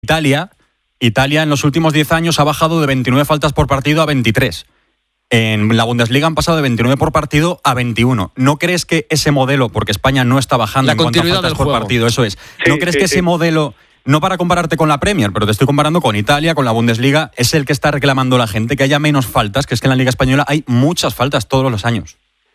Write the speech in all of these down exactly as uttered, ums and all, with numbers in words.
Italia, Italia en los últimos diez años ha bajado de veintinueve faltas por partido a veintitrés. En la Bundesliga han pasado de veintinueve por partido a veintiuno. ¿No crees que ese modelo, porque España no está bajando la en cuanto a faltas por partido, eso es, sí, ¿no crees sí, que sí. ese modelo, no para compararte con la Premier, pero te estoy comparando con Italia, con la Bundesliga, es el que está reclamando la gente, que haya menos faltas, que es que en la Liga Española hay muchas faltas todos los años?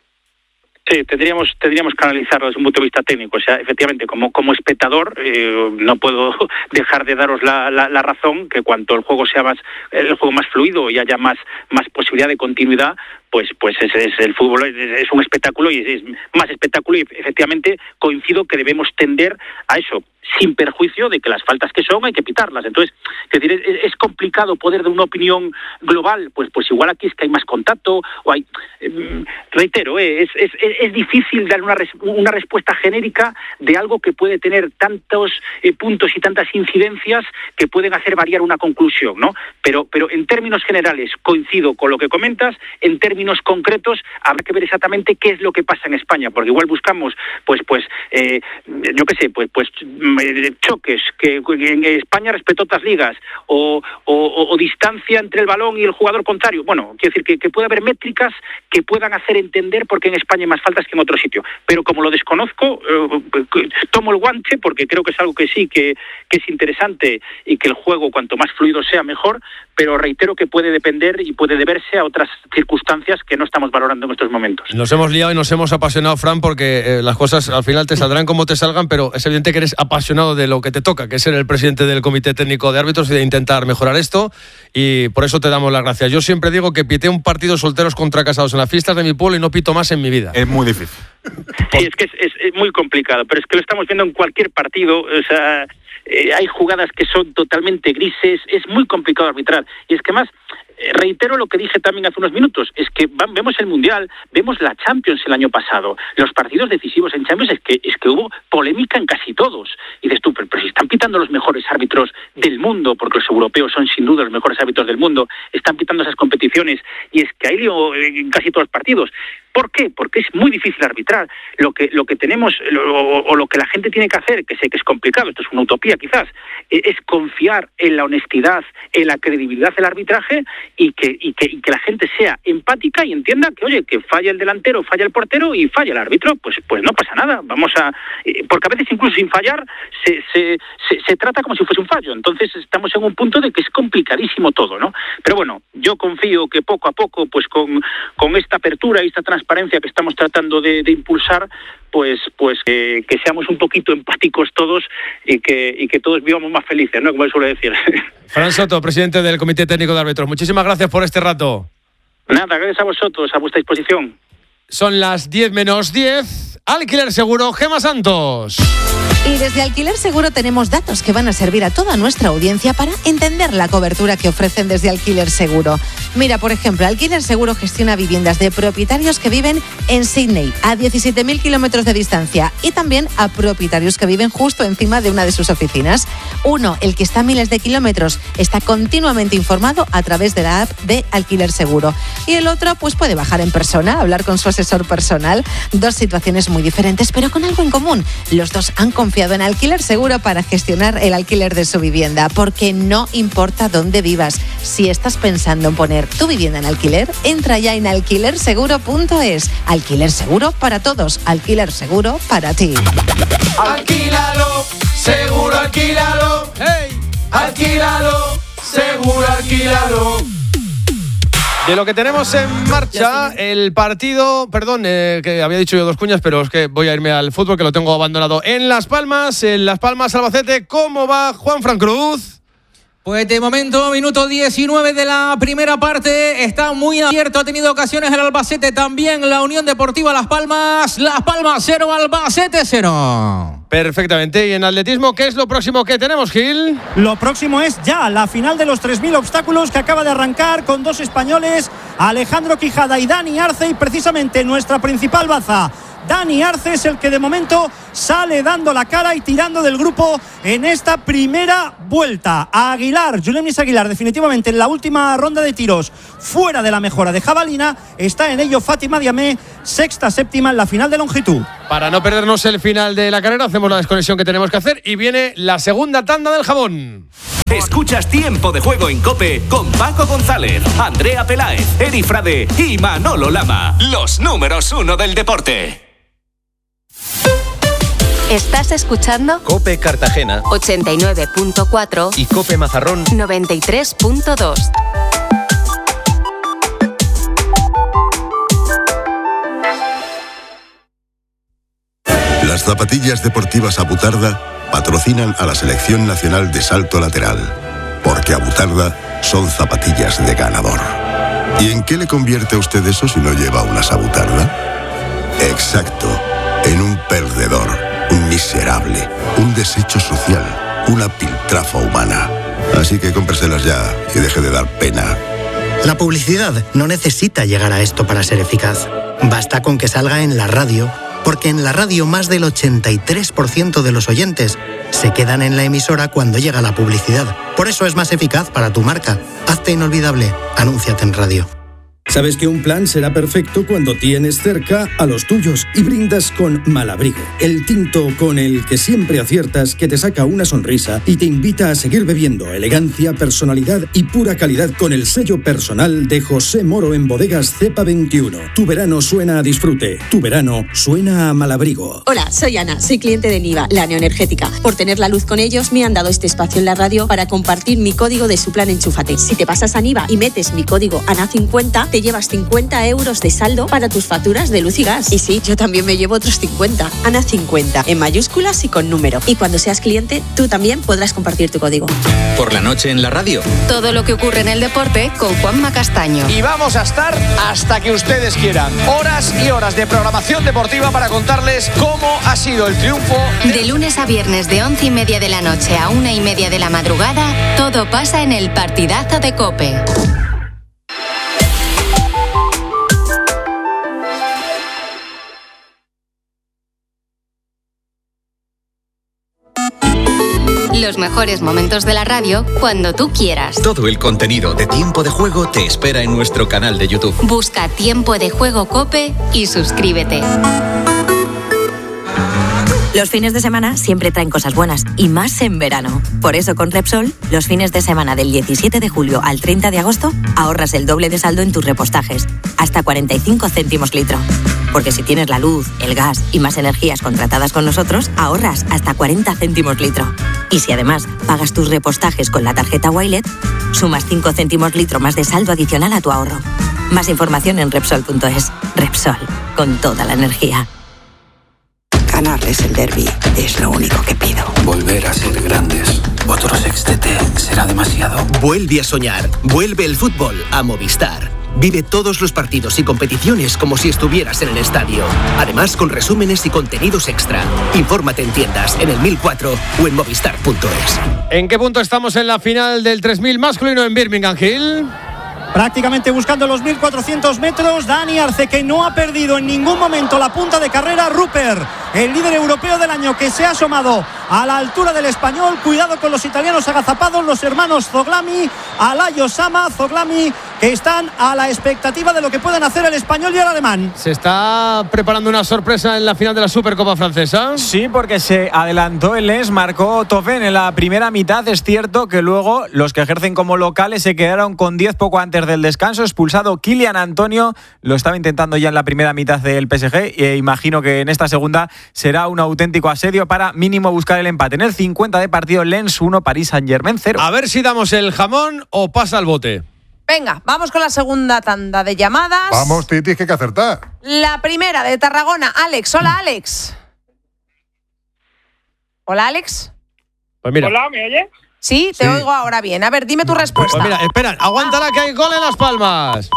Sí, tendríamos tendríamos que analizarlo desde un punto de vista técnico. O sea, efectivamente, como como espectador, eh, no puedo dejar de daros la, la, la razón que cuanto el juego sea más el juego más fluido y haya más más posibilidad de continuidad, pues pues es, es el fútbol es, es un espectáculo y es, es más espectáculo, y efectivamente coincido que debemos tender a eso, sin perjuicio de que las faltas que son hay que pitarlas. Entonces, es decir, es, es complicado poder dar una opinión global, pues pues igual aquí es que hay más contacto, o hay, eh, reitero, eh, es, es, es difícil dar una, res, una respuesta genérica de algo que puede tener tantos eh, puntos y tantas incidencias que pueden hacer variar una conclusión, ¿no? Pero, pero en términos generales coincido con lo que comentas, en términos concretos habrá que ver exactamente qué es lo que pasa en España, porque igual buscamos, pues, pues, eh, yo qué sé, pues, pues choques que en España respecto a otras ligas, o, o, o distancia entre el balón y el jugador contrario. Bueno, quiero decir que, que puede haber métricas que puedan hacer entender por qué en España hay más faltas que en otro sitio, pero como lo desconozco, eh, tomo el guante porque creo que es algo que sí, que, que es interesante y que el juego cuanto más fluido sea mejor, pero reitero que puede depender y puede deberse a otras circunstancias que no estamos valorando en estos momentos. Nos hemos liado y nos hemos apasionado, Fran, porque eh, las cosas al final te saldrán como te salgan, pero es evidente que eres apasionado de lo que te toca, que es ser el presidente del Comité Técnico de Árbitros y de intentar mejorar esto, y por eso te damos las gracias. Yo siempre digo que pité un partido solteros contra casados en las fiestas de mi pueblo y no pito más en mi vida. Es muy difícil. Sí, es que es, es, es muy complicado, pero es que lo estamos viendo en cualquier partido. O sea, eh, hay jugadas que son totalmente grises, es muy complicado arbitrar, y es que más, eh, reitero lo que dije también hace unos minutos, es que van, vemos el Mundial, vemos la Champions el año pasado, los partidos decisivos en Champions, es que es que hubo polémica en casi todos, y dices tú, pero, pero si están pitando los mejores árbitros del mundo, porque los europeos son sin duda los mejores árbitros del mundo, están pitando esas competiciones, y es que hay lío en casi todos los partidos. ¿Por qué? Porque es muy difícil arbitrar. Lo que lo que tenemos, lo, o, o lo que la gente tiene que hacer, que sé que es complicado, esto es una utopía quizás, es confiar en la honestidad, en la credibilidad del arbitraje, y que, y que, y que la gente sea empática y entienda que, oye, que falla el delantero, falla el portero y falla el árbitro, pues pues no pasa nada. Vamos a... Porque a veces incluso sin fallar se, se, se, se trata como si fuese un fallo. Entonces estamos en un punto de que es complicadísimo todo, ¿no? Pero bueno, yo confío que poco a poco, pues con, con esta apertura y esta transparencia que estamos tratando de, de impulsar, pues pues eh, que seamos un poquito empáticos todos y que y que todos vivamos más felices, ¿no? Como él suele decir. Fran Soto, presidente del Comité Técnico de Árbitros, muchísimas gracias por este rato. Nada, gracias a vosotros, a vuestra disposición. Son las diez menos diez. Alquiler Seguro, Gemma Santos. Y desde Alquiler Seguro tenemos datos que van a servir a toda nuestra audiencia para entender la cobertura que ofrecen desde Alquiler Seguro. Mira, por ejemplo, Alquiler Seguro gestiona viviendas de propietarios que viven en Sydney, a diecisiete mil kilómetros de distancia, y también a propietarios que viven justo encima de una de sus oficinas. Uno, el que está a miles de kilómetros, está continuamente informado a través de la app de Alquiler Seguro. Y el otro, pues puede bajar en persona, hablar con su asesor personal. Dos situaciones muy diferentes, pero con algo en común. Los dos han confiado en Alquiler Seguro para gestionar el alquiler de su vivienda, porque no importa dónde vivas. Si estás pensando en poner tu vivienda en alquiler, entra ya en alquiler seguro punto es. Alquiler Seguro para todos, Alquiler Seguro para ti. Alquílalo, seguro alquílalo. ¡Hey! Alquílalo, seguro alquílalo. De lo que tenemos en marcha, el partido, perdón, eh, que había dicho yo dos cuñas, pero es que voy a irme al fútbol, que lo tengo abandonado en Las Palmas, en Las Palmas, Albacete. ¿Cómo va Juanfran Cruz? Pues de momento, minuto diecinueve de la primera parte, está muy abierto, ha tenido ocasiones el Albacete, también la Unión Deportiva Las Palmas, Las Palmas cero, Albacete cero. Perfectamente. ¿Y en atletismo qué es lo próximo que tenemos, Gil? Lo próximo es ya la final de los tres mil obstáculos, que acaba de arrancar con dos españoles, Alejandro Quijada y Dani Arce, y precisamente nuestra principal baza, Dani Arce, es el que de momento sale dando la cara y tirando del grupo en esta primera vuelta. A Aguilar, Julemis Aguilar, definitivamente en la última ronda de tiros, fuera de la mejora de jabalina. Está en ello Fátima Diamé, sexta, séptima en la final de longitud. Para no perdernos el final de la carrera, hacemos la desconexión que tenemos que hacer y viene la segunda tanda del jamón. Escuchas Tiempo de Juego en COPE con Paco González, Andrea Peláez, Eri Frade y Manolo Lama. Los números uno del deporte. Estás escuchando COPE Cartagena ochenta y nueve punto cuatro y COPE Mazarrón noventa y tres punto dos. Las zapatillas deportivas Abutarda patrocinan a la Selección Nacional de Salto Lateral, porque Abutarda son zapatillas de ganador. ¿Y en qué le convierte a usted eso si no lleva unas Abutarda? Exacto, en un perdedor, un miserable, un desecho social, una piltrafa humana. Así que cómpreselas ya y deje de dar pena. La publicidad no necesita llegar a esto para ser eficaz. Basta con que salga en la radio, porque en la radio más del ochenta y tres por ciento de los oyentes se quedan en la emisora cuando llega la publicidad. Por eso es más eficaz para tu marca. Hazte inolvidable. Anúnciate en radio. Sabes que un plan será perfecto cuando tienes cerca a los tuyos y brindas con Malabrigo, el tinto con el que siempre aciertas, que te saca una sonrisa y te invita a seguir bebiendo. Elegancia, personalidad y pura calidad con el sello personal de José Moro en Bodegas Cepa veintiuno. Tu verano suena a disfrute, tu verano suena a Malabrigo. Hola, soy Ana, soy cliente de Niva, la neoenergética. Por tener la luz con ellos me han dado este espacio en la radio para compartir mi código de su plan Enchúfate. Si te pasas a Niva y metes mi código A N A cincuenta, te llevas cincuenta euros de saldo para tus facturas de luz y gas. Y sí, yo también me llevo otros cincuenta. A N A cincuenta, en mayúsculas y con número. Y cuando seas cliente, tú también podrás compartir tu código. Por la noche en la radio. Todo lo que ocurre en el deporte con Juanma Castaño. Y vamos a estar hasta que ustedes quieran. Horas y horas de programación deportiva para contarles cómo ha sido el triunfo. De lunes a viernes de once y media de la noche a una y media de la madrugada, todo pasa en el partidazo de COPE. Los mejores momentos de la radio cuando tú quieras. Todo el contenido de Tiempo de Juego te espera en nuestro canal de YouTube. Busca Tiempo de Juego COPE y suscríbete. Los fines de semana siempre traen cosas buenas, y más en verano. Por eso con Repsol, los fines de semana del diecisiete de julio al treinta de agosto, ahorras el doble de saldo en tus repostajes, hasta cuarenta y cinco céntimos litro. Porque si tienes la luz, el gas y más energías contratadas con nosotros, ahorras hasta cuarenta céntimos litro. Y si además pagas tus repostajes con la tarjeta Wilet, sumas cinco céntimos litro más de saldo adicional a tu ahorro. Más información en Repsol punto es. Repsol, con toda la energía. Ganarles el derbi es lo único que pido. Volver a ser grandes. Otro sextete será demasiado. Vuelve a soñar. Vuelve el fútbol a Movistar. Vive todos los partidos y competiciones como si estuvieras en el estadio. Además, con resúmenes y contenidos extra. Infórmate en tiendas, en el mil cuatro o en movistar punto es. ¿En qué punto estamos en la final del tres mil masculino en Birmingham Hill? Prácticamente buscando los mil cuatrocientos metros, Dani Arce, que no ha perdido en ningún momento la punta de carrera. Rupert, el líder europeo del año, que se ha asomado a la altura del español. Cuidado con los italianos agazapados, los hermanos Zoglami, Alayo Sama, Zoglami, que están a la expectativa de lo que pueden hacer el español y el alemán. ¿Se está preparando una sorpresa en la final de la Supercopa francesa? Sí, porque se adelantó el Lens, marcó Tofen en la primera mitad. Es cierto que luego los que ejercen como locales se quedaron con diez poco antes del descanso. Expulsado Kylian Antonio, lo estaba intentando ya en la primera mitad del P S G e imagino que en esta segunda será un auténtico asedio para mínimo buscar el empate. En el cincuenta de partido, Lens uno, Paris Saint-Germain cero. A ver si damos el jamón o pasa el bote. Venga, vamos con la segunda tanda de llamadas. Vamos, Titi, que hay que acertar. La primera de Tarragona, Alex. Hola, Alex. Hola, Alex. Pues mira. Hola, ¿me oyes? Sí, te sí. oigo ahora bien. A ver, dime tu respuesta. Pues mira, espera, aguántala que hay gol en Las Palmas.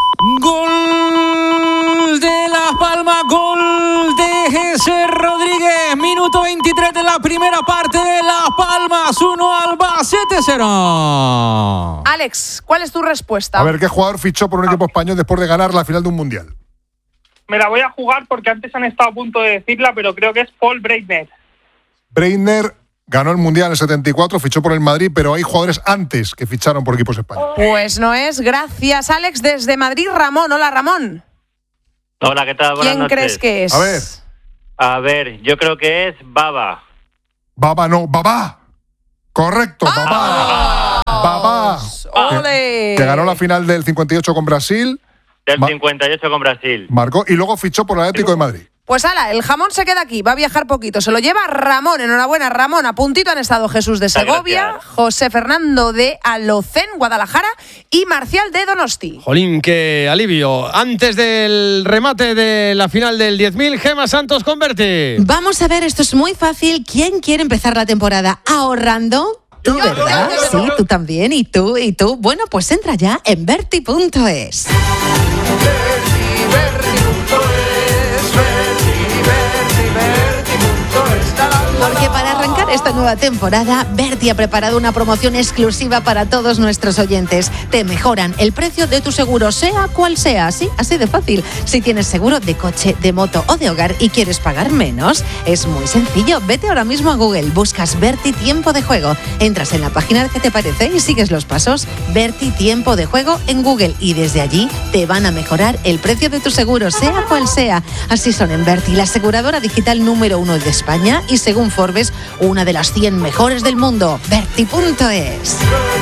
Gol de Las Palmas, gol de Jesús Rodríguez. Minuto veintitrés de la primera parte de Las Palmas, uno, Albacete cero. Alex, ¿cuál es tu respuesta? A ver, ¿qué jugador fichó por un equipo español después de ganar la final de un mundial? Me la voy a jugar porque antes han estado a punto de decirla, pero creo que es Paul Breitner. Breitner ganó el mundial en el setenta y cuatro, fichó por el Madrid, pero hay jugadores antes que ficharon por equipos españoles. Pues no es. Gracias, Alex. Desde Madrid, Ramón. Hola, Ramón. Hola, ¿qué tal? Buenas ¿Quién noches. crees que es? A ver. A ver, yo creo que es Baba. Baba no, Babá. Correcto, Babá. Babá. ¡Ole! Que, que ganó la final del cincuenta y ocho con Brasil. Del Ma- cincuenta y ocho con Brasil. Marcó y luego fichó por el Atlético de Madrid. Pues ala, el jamón se queda aquí, va a viajar poquito. Se lo lleva Ramón, enhorabuena Ramón. A puntito han estado Jesús de Segovia, José Fernando de Alocén, Guadalajara y Marcial de Donosti. Jolín, qué alivio. Antes del remate de la final del diez mil, Gema Santos con Berti. Vamos a ver, esto es muy fácil. ¿Quién quiere empezar la temporada ahorrando? Tú, ¿verdad? Sí, tú también. Y tú, y tú. Bueno, pues entra ya en Berti punto es. Porque para arrancar esta nueva temporada, Berti ha preparado una promoción exclusiva para todos nuestros oyentes. Te mejoran el precio de tu seguro, sea cual sea, así, así de fácil. Si tienes seguro de coche, de moto o de hogar y quieres pagar menos, es muy sencillo. Vete ahora mismo a Google, buscas Berti Tiempo de Juego, entras en la página que te parece y sigues los pasos. Berti Tiempo de Juego en Google y desde allí te van a mejorar el precio de tu seguro, sea cual sea. Así son en Berti, la aseguradora digital número uno de España y según Forbes, una de las cien mejores del mundo. Berti punto es.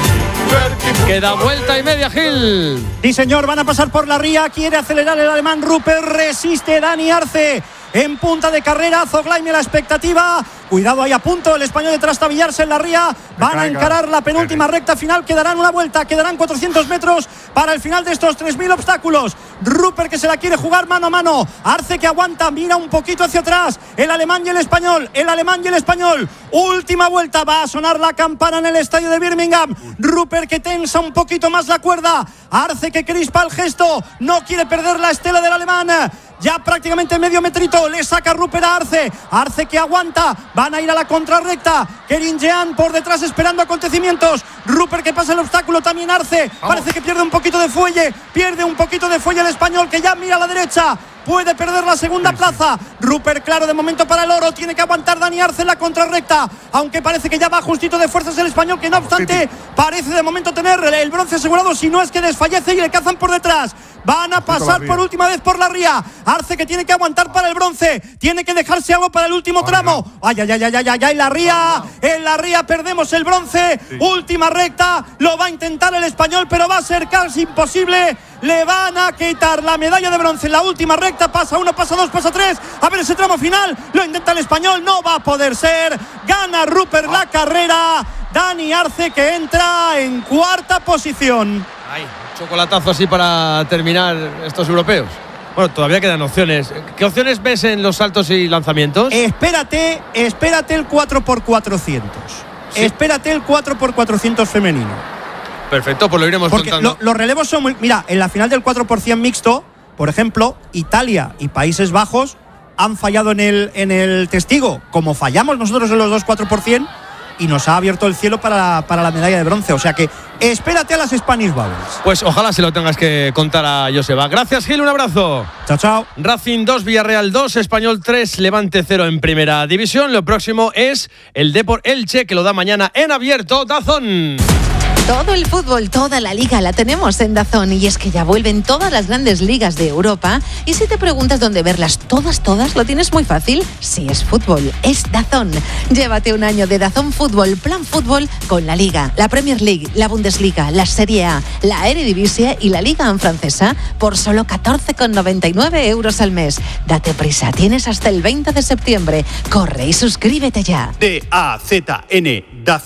Queda vuelta y media, Gil. Sí, señor, van a pasar por la ría. Quiere acelerar el alemán Rupert. Resiste Dani Arce. En punta de carrera, Zoglaime la expectativa. Cuidado ahí a punto, el español de trastabillarse en la ría. Van a encarar la penúltima recta final. Quedarán una vuelta, quedarán cuatrocientos metros para el final de estos tres mil obstáculos. Rupert que se la quiere jugar mano a mano. Arce que aguanta, mira un poquito hacia atrás. El alemán y el español, el alemán y el español. Última vuelta, va a sonar la campana en el estadio de Birmingham. Rupert que tensa un poquito más la cuerda. Arce que crispa el gesto. No quiere perder la estela del alemán. Ya prácticamente medio metrito, le saca Rupert a Arce. Arce que aguanta, van a ir a la contrarrecta. Kerin Jean por detrás esperando acontecimientos. Rupert que pasa el obstáculo, también Arce. Parece que pierde un poquito de fuelle. Pierde un poquito de fuelle el español que ya mira a la derecha. Puede perder la segunda plaza. Rupert claro de momento para el oro. Tiene que aguantar Dani Arce en la contrarrecta. Aunque parece que ya va justito de fuerzas el español, que no obstante parece de momento tener el bronce asegurado. Si no es que desfallece y le cazan por detrás. Van a pasar por última vez por la ría. Arce que tiene que aguantar para el bronce. Tiene que dejarse algo para el último tramo. Ay, ay, ay, ay, ay, ay, ay, la ría. En la ría perdemos el bronce. Sí. Última recta. Lo va a intentar el español, pero va a ser casi imposible. Le van a quitar la medalla de bronce en la última recta. Pasa uno, pasa dos, pasa tres. A ver ese tramo final. Lo intenta el español. No va a poder ser. Gana Rupert la carrera. Dani Arce que entra en cuarta posición. Ay, chocolatazo así para terminar estos europeos. Bueno, todavía quedan opciones. ¿Qué opciones ves en los saltos y lanzamientos? Espérate, espérate el cuatro por cuatrocientos. ¿Sí? Espérate el cuatro por cuatrocientos femenino. Perfecto, pues lo iremos Porque contando. Lo, los relevos son muy... Mira, en la final del cuatro por cien mixto, por ejemplo, Italia y Países Bajos han fallado en el, en el testigo, como fallamos nosotros en los dos cuatro por cien, y nos ha abierto el cielo para, para la medalla de bronce. O sea que espérate a las Spanish Bubbles. Pues ojalá se lo tengas que contar a Joseba. Gracias, Gil, un abrazo. Chao, chao. Racing dos, Villarreal dos, Español tres, Levante cero en primera división. Lo próximo es el Depor Elche, que lo da mañana en abierto DAZN. Todo el fútbol, toda la liga la tenemos en DAZN, y es que ya vuelven todas las grandes ligas de Europa, y si te preguntas dónde verlas todas, todas, lo tienes muy fácil. Si es fútbol, es DAZN. Llévate un año de DAZN Fútbol, plan fútbol con la Liga, la Premier League, la Bundesliga, la Serie A, la Eredivisie y la Liga en francesa por solo catorce con noventa y nueve euros al mes. Date prisa, tienes hasta el veinte de septiembre. Corre y suscríbete ya. D A Z N,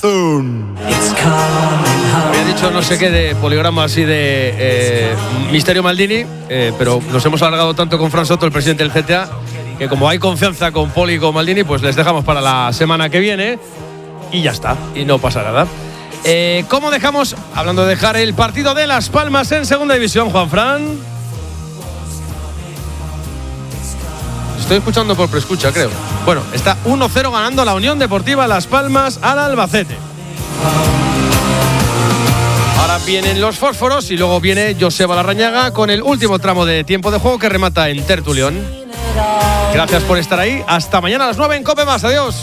DAZN. Había dicho no sé qué de poligrama así de eh, Misterio Maldini, eh, pero nos hemos alargado tanto con Fran Soto, el presidente del C T A, que como hay confianza con Poli y con Maldini, pues les dejamos para la semana que viene y ya está, y no pasa nada. Eh, ¿Cómo dejamos, hablando de dejar, el partido de Las Palmas en segunda división, Juanfran? Estoy escuchando por preescucha, creo. Bueno, está uno cero ganando la Unión Deportiva Las Palmas al Albacete. Ahora vienen los fósforos y luego viene Joseba Larrañaga con el último tramo de tiempo de juego que remata en Tertulión. Gracias por estar ahí. Hasta mañana a las nueve en Cope Más. Adiós.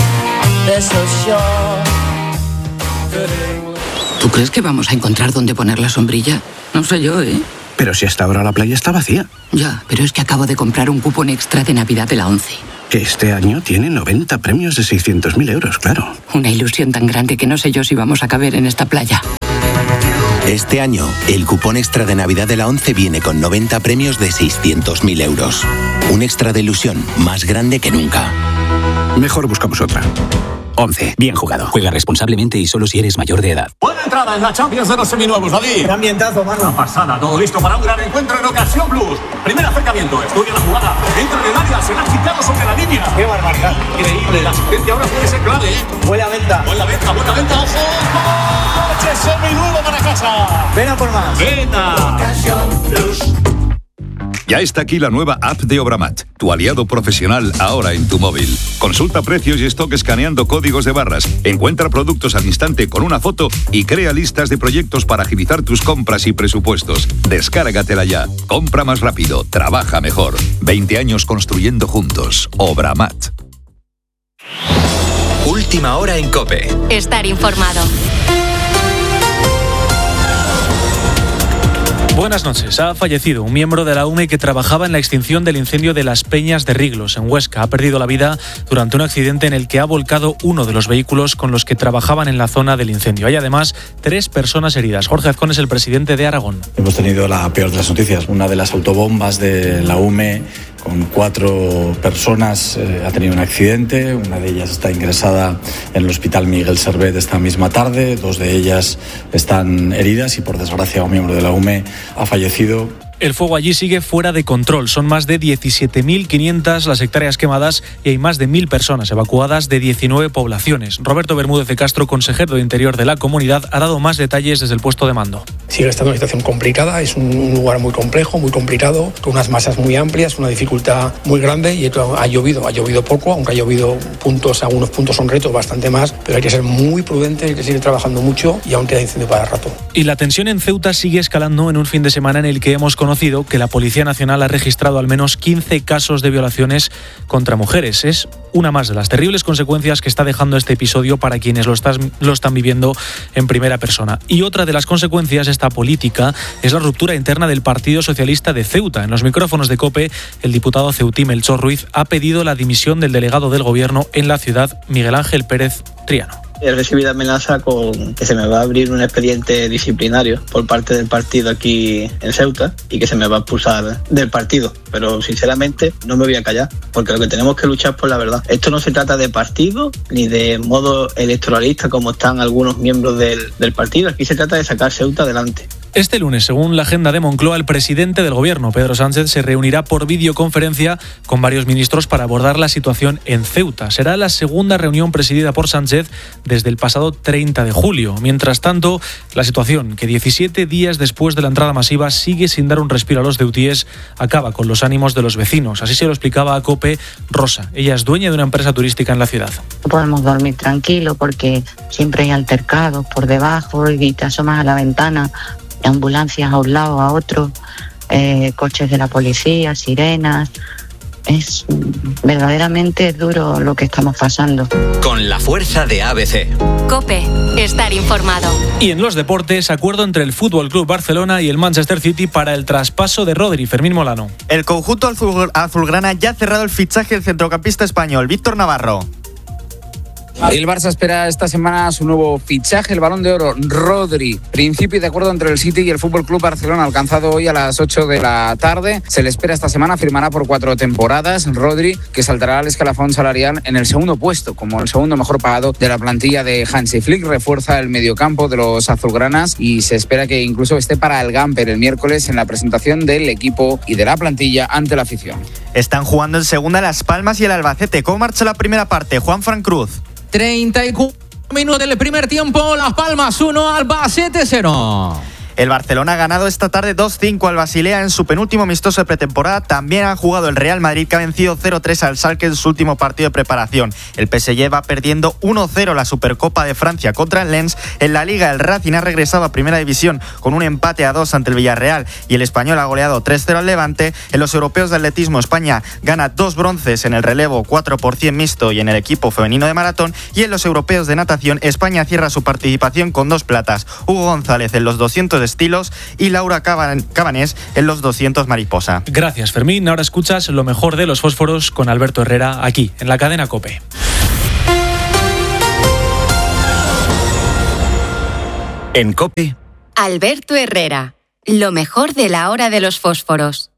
¿Tú crees que vamos a encontrar dónde poner la sombrilla? No sé yo, ¿eh? Pero si hasta ahora la playa está vacía. Ya, pero es que acabo de comprar un cupón extra de Navidad de la ONCE. Este año tiene noventa premios de seiscientos mil euros, claro. Una ilusión tan grande que no sé yo si vamos a caber en esta playa. Este año, el cupón extra de Navidad de la ONCE viene con noventa premios de seiscientos mil euros. Un extra de ilusión más grande que nunca. Mejor buscamos otra. ONCE. Bien jugado. Juega responsablemente y solo si eres mayor de edad. Buena entrada en la Champions de los seminuevos, David. Qué ambientazo, Marco. Una pasada, todo listo para un gran encuentro en Ocasión Plus. Primer acercamiento, estudia la jugada. Entra en el área, se la ha quitado sobre la línea. Qué barbaridad. Increíble, la asistencia ahora puede ser clave, ¿eh? Buena venta. Buena venta, buena venta, ojo. ¡Coche seminuevo para casa! Ven a por más. Venta. Ocasión Plus. Ya está aquí la nueva app de Obramat, tu aliado profesional ahora en tu móvil. Consulta precios y stock escaneando códigos de barras, encuentra productos al instante con una foto y crea listas de proyectos para agilizar tus compras y presupuestos. Descárgatela ya. Compra más rápido, trabaja mejor. veinte años construyendo juntos. Obramat. Última hora en COPE. Estar informado. Buenas noches. Ha fallecido un miembro de la U M E que trabajaba en la extinción del incendio de Las Peñas de Riglos, en Huesca. Ha perdido la vida durante un accidente en el que ha volcado uno de los vehículos con los que trabajaban en la zona del incendio. Hay además tres personas heridas. Jorge Azcón es el presidente de Aragón. Hemos tenido la peor de las noticias. Una de las autobombas de la U M E con cuatro personas eh, ha tenido un accidente. Una de ellas está ingresada en el Hospital Miguel Servet esta misma tarde. Dos de ellas están heridas y, por desgracia, un miembro de la U M E ha fallecido. El fuego allí sigue fuera de control. Son más de diecisiete mil quinientas las hectáreas quemadas y hay más de mil personas evacuadas de diecinueve poblaciones. Roberto Bermúdez de Castro, consejero de Interior de la comunidad, ha dado más detalles desde el puesto de mando. Sigue estando una situación complicada, es un lugar muy complejo, muy complicado, con unas masas muy amplias, una dificultad muy grande y ha llovido, ha llovido poco, aunque ha llovido puntos, algunos puntos son retos, bastante más, pero hay que ser muy prudente, hay que seguir trabajando mucho y aún queda incendio para rato. Y la tensión en Ceuta sigue escalando en un fin de semana en el que hemos conocido que la Policía Nacional ha registrado al menos quince casos de violaciones contra mujeres. Es una más de las terribles consecuencias que está dejando este episodio para quienes lo, estás, lo están viviendo en primera persona. Y otra de las consecuencias, esta política, es la ruptura interna del Partido Socialista de Ceuta. En los micrófonos de COPE, el diputado ceutí Melchor Ruiz ha pedido la dimisión del delegado del Gobierno en la ciudad, Miguel Ángel Pérez Triano. He recibido amenaza con que se me va a abrir un expediente disciplinario por parte del partido aquí en Ceuta y que se me va a expulsar del partido. Pero sinceramente no me voy a callar, porque lo que tenemos que luchar es por la verdad. Esto no se trata de partido ni de modo electoralista como están algunos miembros del, del partido. Aquí se trata de sacar Ceuta adelante. Este lunes, según la agenda de Moncloa, el presidente del Gobierno, Pedro Sánchez, se reunirá por videoconferencia con varios ministros para abordar la situación en Ceuta. Será la segunda reunión presidida por Sánchez desde el pasado treinta de julio. Mientras tanto, la situación, que diecisiete días después de la entrada masiva sigue sin dar un respiro a los ceutíes, acaba con los ánimos de los vecinos. Así se lo explicaba a COPE Rosa. Ella es dueña de una empresa turística en la ciudad. No podemos dormir tranquilo porque siempre hay altercados por debajo y te asomas a la ventana. Ambulancias a un lado, a otro, eh, coches de la policía, sirenas. Es verdaderamente duro lo que estamos pasando. Con la fuerza de A B C. COPE, estar informado. Y en los deportes, acuerdo entre el Fútbol Club Barcelona y el Manchester City para el traspaso de Rodri. Fermín Molano. El conjunto azul, azulgrana ya ha cerrado el fichaje del centrocampista español, Víctor Navarro. El Barça espera esta semana su nuevo fichaje, el Balón de Oro, Rodri. Principio de acuerdo entre el City y el F C Barcelona alcanzado hoy a las ocho de la tarde. Se le espera esta semana, firmará por cuatro temporadas. Rodri, que saltará al escalafón salarial en el segundo puesto, como el segundo mejor pagado de la plantilla de Hansi Flick. Refuerza el mediocampo de los azulgranas y se espera que incluso esté para el Gamper el miércoles en la presentación del equipo y de la plantilla ante la afición. Están jugando en segunda Las Palmas y el Albacete. ¿Cómo marcha la primera parte? Juan Fran Cruz. treinta y cuatro minutos del primer tiempo, Las Palmas uno, Albacete cero. El Barcelona ha ganado esta tarde dos cinco al Basilea en su penúltimo amistoso de pretemporada. También ha jugado el Real Madrid, que ha vencido cero tres al Schalke en su último partido de preparación. El P S G va perdiendo uno cero la Supercopa de Francia contra el Lens. En la Liga, el Racing ha regresado a Primera División con un empate a dos ante el Villarreal y el Español ha goleado tres cero al Levante. En los europeos de atletismo, España gana dos bronces en el relevo cuatro por cien mixto y en el equipo femenino de maratón. Y en los europeos de natación, España cierra su participación con dos platas. Hugo González en los doscientos de estilos y Laura Cabanés en los doscientos mariposa. Gracias, Fermín. Ahora escuchas lo mejor de los fósforos con Alberto Herrera aquí, en la cadena COPE. En COPE, Alberto Herrera, lo mejor de la hora de los fósforos.